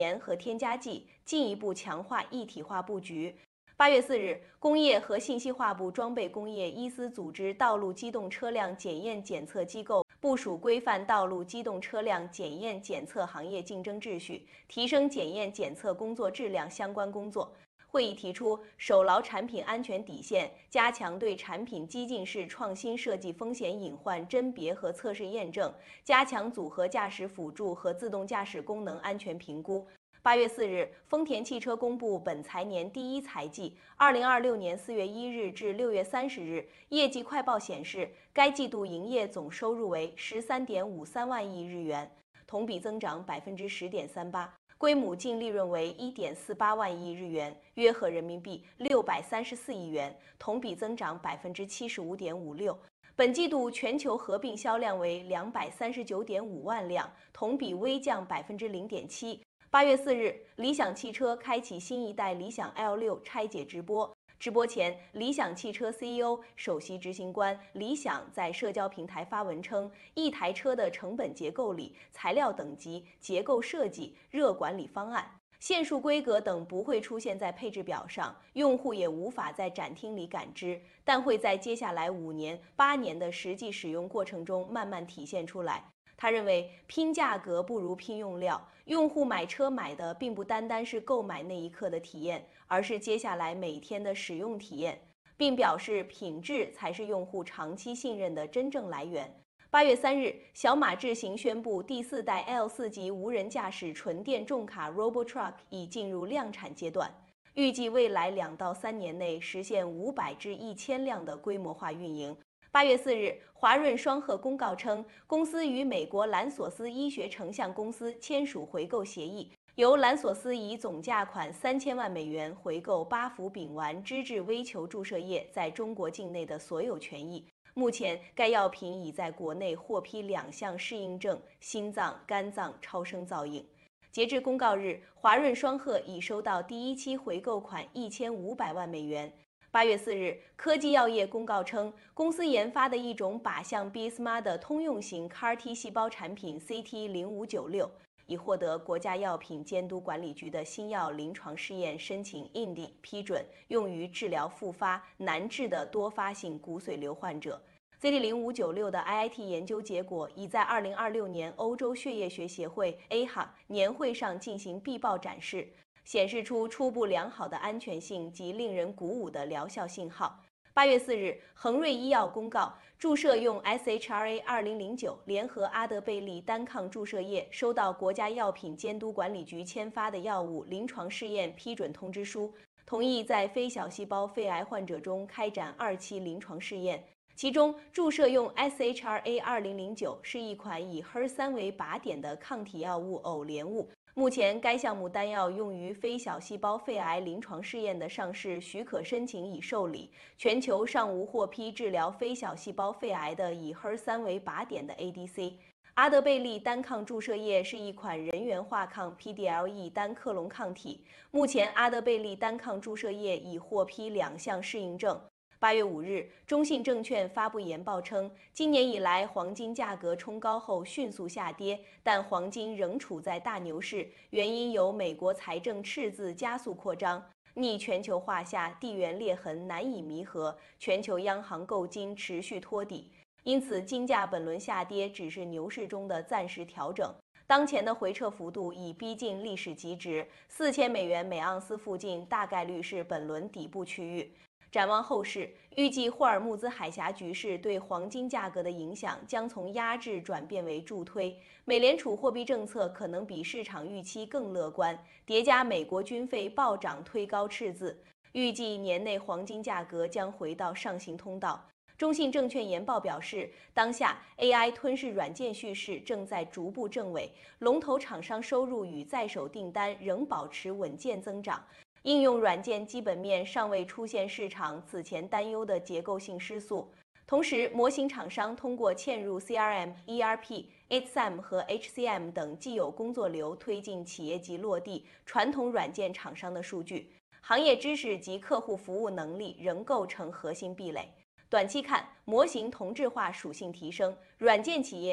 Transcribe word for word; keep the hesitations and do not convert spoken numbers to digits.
盐和添加剂，进一步强化一体化布局。八月四日，工业和信息化部装备工业伊斯组织道路机动车辆检验检测机构部署规范道路机动车辆检验检测行业竞争秩序，提升检验检测工作质量相关工作。会议提出，守牢产品安全底线，加强对产品激进式创新设计风险隐患甄别和测试验证，加强组合驾驶辅助和自动驾驶功能安全评估。八月四日，丰田汽车公布本财年第一财季，二零二六年四月一日至六月三十日业绩快报显示，该季度营业总收入为十三点五三万亿日元，同比增长百分之十点三八。归母净利润为一点四八万亿日元，约合人民币六百三十四亿元，同比增长百分之七十五点五六。本季度全球合并销量为两百三十九点五万辆，同比微降百分之零点七。八月四日，理想汽车开启新一代理想 L 六拆解直播。直播前，理想汽车 C E O、首席执行官李想在社交平台发文称，一台车的成本结构里、材料等级、结构设计、热管理方案、线束规格等不会出现在配置表上，用户也无法在展厅里感知，但会在接下来五年、八年的实际使用过程中慢慢体现出来。他认为，拼价格不如拼用料，用户买车买的并不单单是购买那一刻的体验，而是接下来每天的使用体验，并表示品质才是用户长期信任的真正来源。八月三日，小马智行宣布，第四代 L 四 级无人驾驶纯电重卡 Robotruck 已进入量产阶段，预计未来两到三年内实现五百至一千辆的规模化运营。八月四日，华润双鹤公告称，公司与美国兰索斯医学成像公司签署回购协议，由兰索斯以总价款三千万美元回购巴福丙烷脂质微球注射液在中国境内的所有权益。目前，该药品已在国内获批两项适应症：心脏、肝脏超声造影。截至公告日，华润双鹤已收到第一期回购款一千五百万美元。八月四日，科技药业公告称，公司研发的一种靶向 B S M A 的通用型 C A R T 细胞产品 C T 零五九六已获得国家药品监督管理局的新药临床试验申请 I N D 批准，用于治疗复发难治的多发性骨髓瘤患者。C T 零五九六的 I I T 研究结果已在二零二六年欧洲血液学协会 A H A 年会上进行必报展示，显示出初步良好的安全性及令人鼓舞的疗效信号。八月四日，恒瑞医药公告，注射用 S H R A 二零零九联合阿德贝利单抗注射液收到国家药品监督管理局签发的药物临床试验批准通知书，同意在非小细胞肺癌患者中开展二期临床试验。其中，注射用 S H R A 二零零九是一款以 H E R 三 为靶点的抗体药物偶联物。目前，该项目单药用于非小细胞肺癌临床试验的上市许可申请已受理，全球尚无获批治疗非小细胞肺癌的以 H E R 三 为靶点的 A D C。阿德贝利单抗注射液是一款人源化抗 P D L E 单克隆抗体，目前阿德贝利单抗注射液已获批两项适应症。八月五日，中信证券发布研报称，今年以来黄金价格冲高后迅速下跌，但黄金仍处在大牛市，原因有美国财政赤字加速扩张，逆全球化下地缘裂痕难以弥合，全球央行购金持续托底，因此金价本轮下跌只是牛市中的暂时调整。当前的回撤幅度已逼近历史极值，四千美元每盎司附近大概率是本轮底部区域。展望后市，预计霍尔木兹海峡局势对黄金价格的影响将从压制转变为助推。美联储货币政策可能比市场预期更乐观，叠加美国军费暴涨推高赤字，预计年内黄金价格将回到上行通道。中信证券研报表示，当下 A I 吞噬软件叙事正在逐步正轨，龙头厂商收入与在手订单仍保持稳健增长。应用软件基本面尚未出现市场此前担忧的结构性失速，同时模型厂商通过嵌入 C R M、E R P、H C M 和 H C M 等既有工作流推进企业级落地传统软件厂商的数据，行业知识及客户服务能力仍构成核心壁垒。短期看，模型同质化属性提升，软件企业